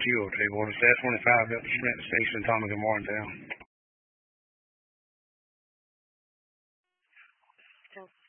Fuel table. It's S25 at the Smith Station, Thomas in Warrentown.